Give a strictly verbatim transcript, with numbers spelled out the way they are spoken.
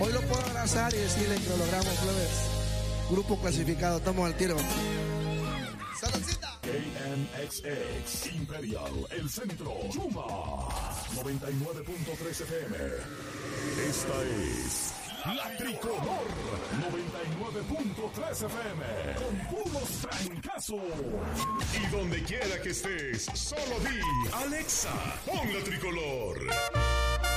Hoy lo puedo abrazar y decirle que lo logramos, plebes. Grupo clasificado, estamos al tiro. ¡Saludcita! K M X X Imperial, el centro, Yuma, noventa y nueve punto tres F M. Esta es La Tricolor, noventa y nueve punto tres F M, con puros trancazos. Y donde quiera que estés, solo di, Alexa, pon La Tricolor.